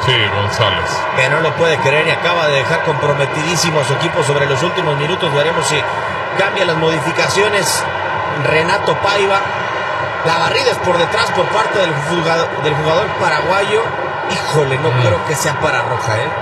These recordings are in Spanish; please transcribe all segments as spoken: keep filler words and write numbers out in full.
Sí, González. Que no lo puede creer y acaba de dejar comprometidísimo a su equipo sobre los últimos minutos. Veremos si cambia las modificaciones Renato Paiva. La barrida es por detrás por parte del jugador, del jugador paraguayo. Híjole, no mm. creo que sea para roja, ¿eh?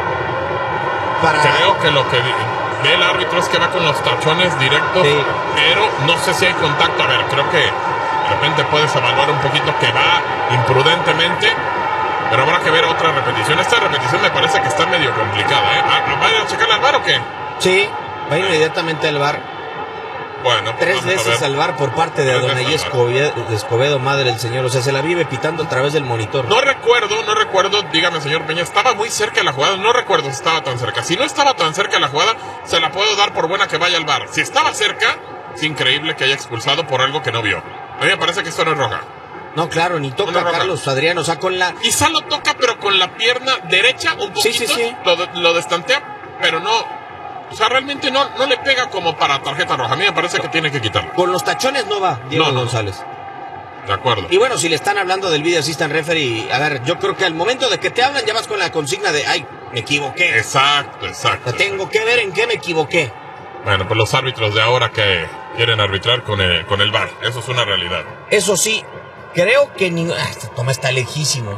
Para... Creo que lo que ve el árbitro es que va con los tachones directos, sí. Pero no sé si hay contacto. A ver, creo que de repente puedes evaluar un poquito que va imprudentemente, pero habrá que ver otra repetición. Esta repetición me parece que está medio complicada, ¿eh? ¿Va a ir a checarle al V A R o qué? Sí, va a ir inmediatamente al V A R. Bueno, pues tres veces al V A R por parte de Adonai Escobedo, Escobedo, madre del señor. O sea, se la vive pitando a través del monitor. No recuerdo, no recuerdo, dígame, señor Peña, estaba muy cerca de la jugada. No recuerdo si estaba tan cerca. Si no estaba tan cerca de la jugada, se la puedo dar por buena que vaya al V A R. Si estaba cerca, es increíble que haya expulsado por algo que no vio. A mí me parece que esto no es roja. No, claro, ni toca a Carlos Adriano, o sea, con la... Quizá lo toca, pero con la pierna derecha un poquito, sí, sí, sí. Lo, lo destantea, pero no... O sea, realmente no, no le pega como para tarjeta roja. A mí me parece que tiene que quitarlo. Con los tachones no va Diego no, no. González. De acuerdo. Y bueno, si le están hablando del video assistant referee, a ver, yo creo que al momento de que te hablan ya vas con la consigna de, ay, me equivoqué. Exacto, exacto. O sea, tengo que ver en qué me equivoqué. Bueno, pues los árbitros de ahora que quieren arbitrar con el, con el V A R, eso es una realidad. Eso sí, creo que ni... Ah, esta toma está lejísimo.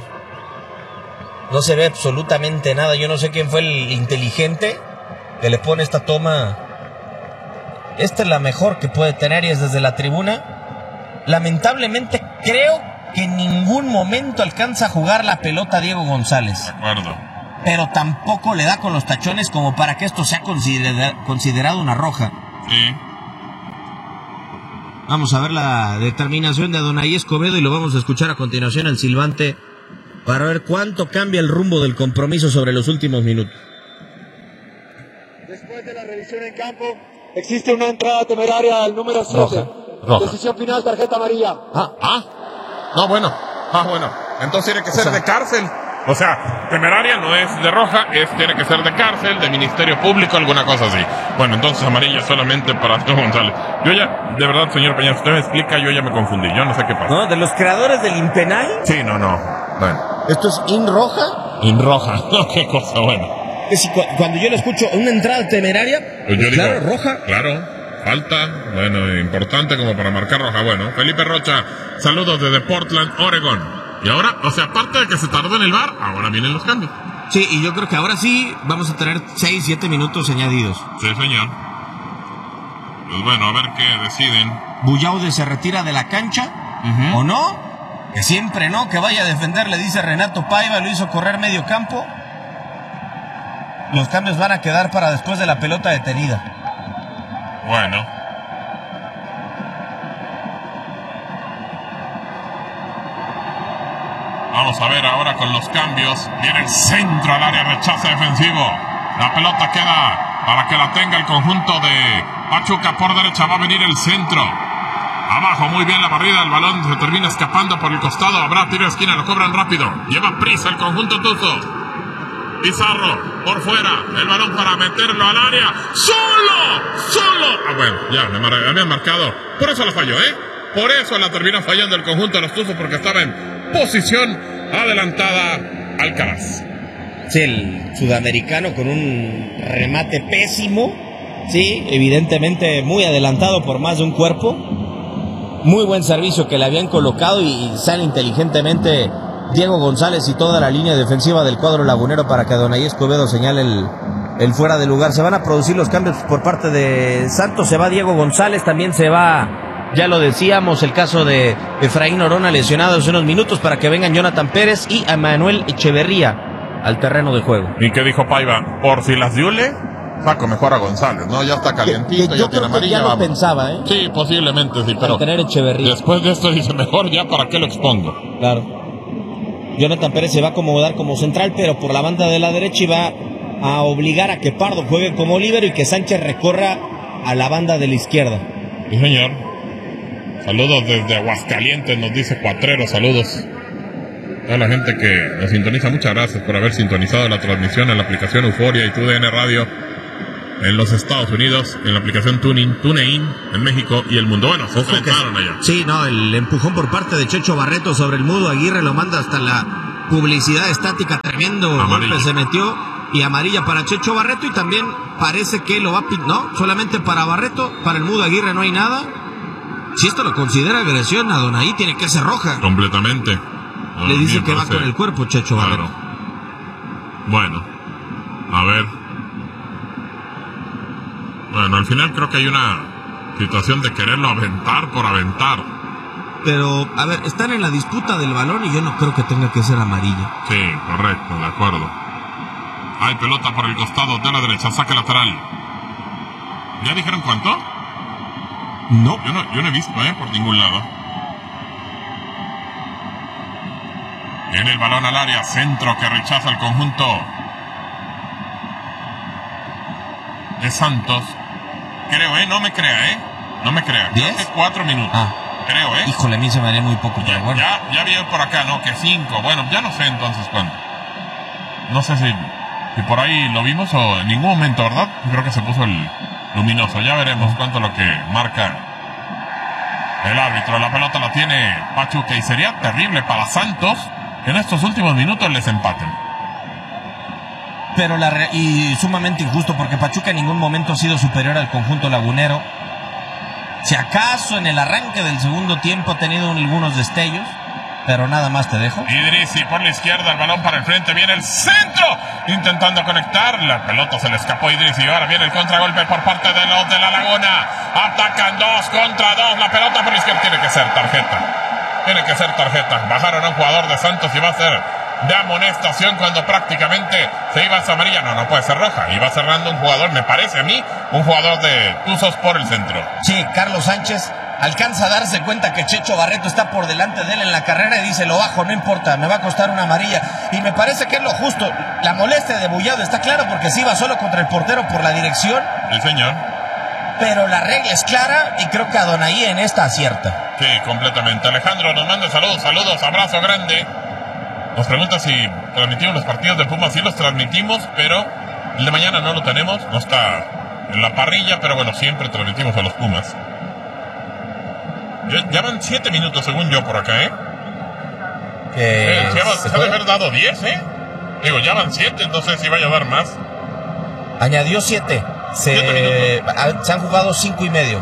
No se ve absolutamente nada. Yo no sé quién fue el inteligente que le pone esta toma. Esta es la mejor que puede tener y es desde la tribuna. Lamentablemente creo que en ningún momento alcanza a jugar la pelota Diego González. De acuerdo. Pero tampoco le da con los tachones como para que esto sea considera- considerado una roja. Sí. Vamos a ver la determinación de Adonai Escobedo y lo vamos a escuchar a continuación al silbante para ver cuánto cambia el rumbo del compromiso sobre los últimos minutos. Después de la revisión en campo, existe una entrada temeraria al número siete. Roja. Decisión final, tarjeta amarilla. Ah, ah. No, bueno. Ah, bueno. Entonces tiene que ser o sea, de cárcel. O sea, temeraria no es de roja, es tiene que ser de cárcel, de Ministerio Público, alguna cosa así. Bueno, entonces amarilla solamente para Diego González. Yo ya, de verdad, señor Peña, usted me explica, yo ya me confundí. Yo no sé qué pasa. ¿No? ¿De los creadores del Impenal? Sí, no, no. Bueno. ¿Esto es in roja? In roja. No, qué cosa, bueno. Que si cu- cuando yo le escucho una entrada temeraria, pues yo pues claro, digo, roja. Claro, falta, bueno, importante como para marcar roja. Bueno, Felipe Rocha, saludos desde Portland, Oregon. Y ahora, o sea, aparte de que se tardó en el V A R, ahora vienen los cambios. Sí, y yo creo que ahora sí vamos a tener seis, siete minutos añadidos. Sí, señor. Pues bueno, a ver qué deciden. Bullaude se retira de la cancha, uh-huh. ¿O no? Que siempre no, que vaya a defender, le dice Renato Paiva, lo hizo correr medio campo. Los cambios van a quedar para después de la pelota detenida. Bueno. Vamos a ver ahora con los cambios. Viene el centro al área, rechaza defensivo. La pelota queda para que la tenga el conjunto de Pachuca por derecha. Va a venir el centro. Abajo, muy bien la barrida. El balón se termina escapando por el costado. Habrá tiro de esquina, lo cobran rápido. Lleva prisa el conjunto Tuzo. Pizarro por fuera. El balón para meterlo al área. ¡Solo! ¡Solo! Ah, bueno, ya me, mar- me habían marcado. Por eso la falló, ¿eh? Por eso la terminó fallando el conjunto de los Tuzos, porque estaba en posición adelantada Alcaraz. Sí, el sudamericano con un remate pésimo. Sí, evidentemente muy adelantado por más de un cuerpo. Muy buen servicio que le habían colocado y sale inteligentemente Diego González y toda la línea defensiva del cuadro lagunero para que Adonai Escobedo señale el, el fuera de lugar. Se van a producir los cambios por parte de Santos. Se va Diego González, también se va, ya lo decíamos, el caso de Efraín Orona lesionado hace unos minutos para que vengan Jonathan Pérez y Manuel Echeverría al terreno de juego. ¿Y qué dijo Paiva? Por si las diule, saco mejor a González, ¿no? Ya está calientito, que, que ya yo tiene creo que amarilla. ya lo vamos. pensaba, ¿eh? Sí, posiblemente sí, pero tener Echeverría. Después de esto dice, mejor ya, ¿para qué lo expongo? Claro. Jonathan Pérez se va a acomodar como central, pero por la banda de la derecha y va a obligar a que Pardo juegue como líbero y que Sánchez recorra a la banda de la izquierda. Sí, señor. Saludos desde Aguascalientes, nos dice Cuatrero, saludos. Toda la gente que nos sintoniza, muchas gracias por haber sintonizado la transmisión en la aplicación Euforia y T U D N Radio en los Estados Unidos, en la aplicación Tuning, TuneIn en México y el mundo. Bueno, se calentaron allá. Sí, no, el empujón por parte de Checho Barreto sobre el Mudo Aguirre lo manda hasta la publicidad estática, tremendo Amarilla. golpe se metió, y amarilla para Checho Barreto, y también parece que lo va a pintar, no, solamente para Barreto, para el Mudo Aguirre no hay nada. Si esto lo considera agresión a Donaí, tiene que ser roja. Completamente. No, Le dice me que va parece- con el cuerpo Checho Claro. Barreto. Bueno, a ver. Bueno, al final creo que hay una situación de quererlo aventar por aventar. Pero, a ver, están en la disputa del balón y yo no creo que tenga que ser amarilla. Sí, correcto, de acuerdo. Hay pelota por el costado de la derecha, saque lateral. ¿Ya dijeron cuánto? No. Yo no, yo no he visto, ¿eh? Por ningún lado. Viene el balón al área, centro que rechaza el conjunto de Santos. Creo, ¿eh? No me crea, ¿eh? No me crea. ¿Diez? Hace cuatro minutos. Ah. Creo, ¿eh? Híjole, a mí se me haría muy poco, Ya, pero bueno. ya, ya vi por acá, ¿no? Que cinco. Bueno, ya no sé entonces cuándo. No sé si, si por ahí lo vimos o en ningún momento, ¿verdad? Creo que se puso el luminoso. Ya veremos cuánto es lo que marca el árbitro. La pelota la tiene Pachuca y sería terrible para Santos que en estos últimos minutos les empaten. Pero la re- y sumamente injusto porque Pachuca en ningún momento ha sido superior al conjunto lagunero. Si acaso en el arranque del segundo tiempo ha tenido algunos destellos, pero nada más te dejo. Idrissi por la izquierda, el balón para el frente, viene el centro, intentando conectar, la pelota se le escapó a Idrissi, ahora viene el contragolpe por parte de los de la Laguna, atacan dos contra dos, la pelota por la izquierda, tiene que ser tarjeta, tiene que ser tarjeta, bajaron a un jugador de Santos y va a ser de amonestación cuando prácticamente se iba a esa amarilla, no, no puede ser roja, iba cerrando un jugador, me parece a mí, un jugador de Tuzos por el centro. Sí, Carlos Sánchez alcanza a darse cuenta que Checho Barreto está por delante de él en la carrera y dice, lo bajo, no importa, me va a costar una amarilla. Y me parece que es lo justo. La molestia de Bullado está claro porque se iba solo contra el portero por la dirección, El señor. pero la regla es clara y creo que Adonai en esta acierta. Sí, completamente. Alejandro nos manda saludos, saludos, abrazo grande. Nos pregunta si transmitimos los partidos de Pumas. Sí los transmitimos, pero el de mañana no lo tenemos. No está en la parrilla, pero bueno, siempre transmitimos a los Pumas. Ya, ya van siete minutos, según yo, por acá, ¿eh? Eh, Eh, se, va- ¿se se ha de fue? haber dado diez, ¿eh? Digo, ya van siete, no sé si vaya a dar más. Añadió siete. Se, Siete ha- se han jugado cinco y medio.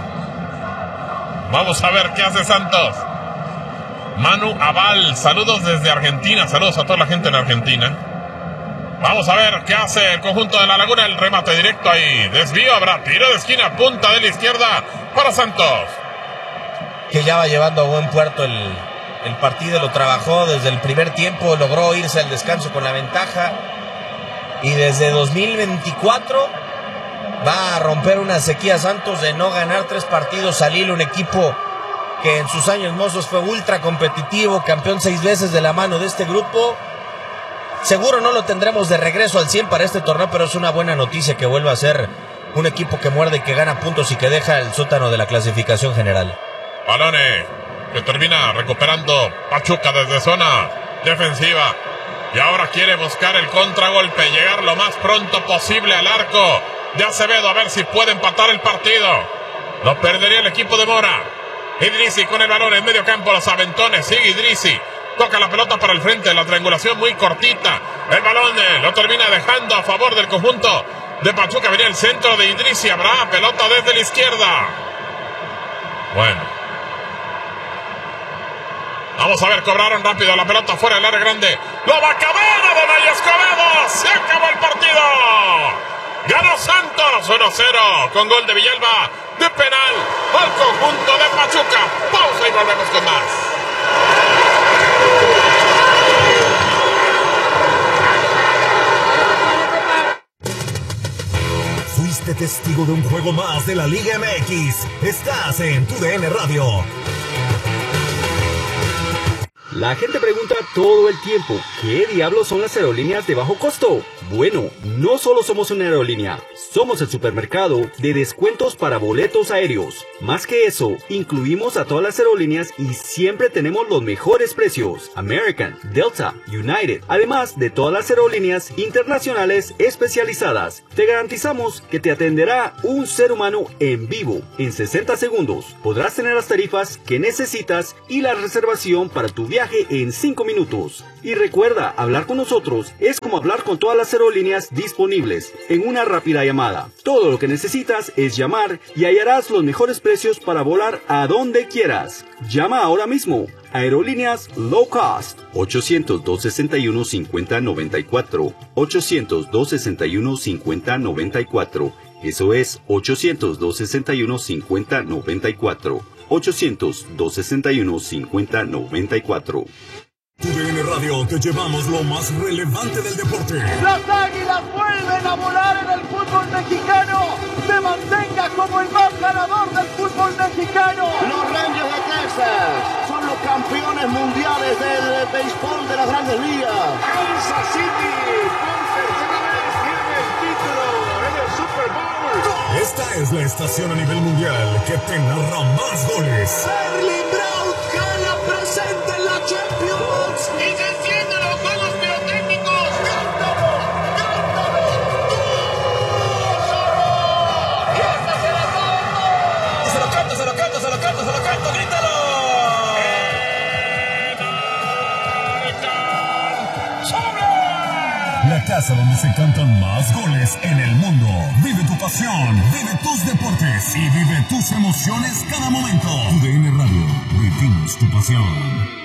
Vamos a ver qué hace Santos. Manu Aval, saludos desde Argentina, saludos a toda la gente en Argentina. Vamos a ver qué hace el conjunto de la Laguna, el remate directo ahí, desvío, habrá tiro de esquina, punta de la izquierda para Santos. Que ya va llevando a buen puerto el, el partido, lo trabajó desde el primer tiempo, logró irse al descanso con la ventaja y desde dos mil veinticuatro va a romper una sequía Santos de no ganar tres partidos al hilo, un equipo que en sus años mozos fue ultra competitivo, campeón seis veces de la mano de este grupo. Seguro no lo tendremos de regreso al cien para este torneo, pero es una buena noticia que vuelva a ser un equipo que muerde y que gana puntos y que deja el sótano de la clasificación general. Balones que termina recuperando Pachuca desde zona defensiva. Y ahora quiere buscar el contragolpe, llegar lo más pronto posible al arco de Acevedo, a ver si puede empatar el partido. Lo perdería el equipo de Mora. Idrissi con el balón en medio campo, los aventones, sigue Idrissi. Toca la pelota para el frente, la triangulación muy cortita. El balón eh, lo termina dejando a favor del conjunto de Pachuca. Venía el centro de Idrissi, habrá pelota desde la izquierda. Bueno. Vamos a ver, cobraron rápido la pelota fuera del área grande. Lo va a acabar a Donay Escobedo. Se acabó el partido. Ganó Santos uno cero con gol de Villalba de penal al conjunto de Pachuca. Pausa y volvemos con más. Fuiste testigo de un juego más de la Liga M X. Estás en tu D N Radio. La gente pregunta todo el tiempo, ¿qué diablos son las aerolíneas de bajo costo? Bueno, no solo somos una aerolínea, somos el supermercado de descuentos para boletos aéreos. Más que eso, incluimos a todas las aerolíneas y siempre tenemos los mejores precios. American, Delta, United, además de todas las aerolíneas internacionales especializadas. Te garantizamos que te atenderá un ser humano en vivo en sesenta segundos. Podrás tener las tarifas que necesitas y la reservación para tu viaje en cinco minutos. Y recuerda, hablar con nosotros es como hablar con todas las aerolíneas disponibles en una rápida llamada. Todo lo que necesitas es llamar y hallarás los mejores precios para volar a donde quieras. Llama ahora mismo. Aerolíneas Low Cost. ochocientos, dos sesenta y uno, cincuenta noventa y cuatro. ochocientos, dos sesenta y uno, cincuenta noventa y cuatro. Eso es ochocientos, dos sesenta y uno, cincuenta noventa y cuatro. ochocientos, dos sesenta y uno, cincuenta noventa y cuatro. Tu D N Radio, te llevamos lo más relevante del deporte. Las Águilas vuelven a volar en el fútbol mexicano. Se mantenga como el más ganador del fútbol mexicano. Los Rangers de Texas son los campeones mundiales del béisbol de las Grandes Ligas. Kansas City por tercera vez tiene el título en el Super Bowl. Esta es la estación a nivel mundial que te narra más goles. Erling Braut gana presente en la Champions. Y se encienden los juegos pirotécnicos. ¡Cántalo! ¡Cántalo! ¡Y ese se lo canto! Se lo canto, se lo canto, se lo canto, se lo canto, grítalo. La casa donde se cantan más goles en el mundo. Vive tu pasión, vive tus deportes y vive tus emociones cada momento. Tu D N Radio, vivimos tu pasión.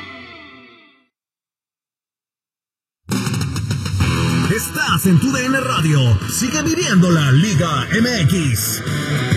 Estás en tu D N Radio. Sigue viviendo la Liga M X.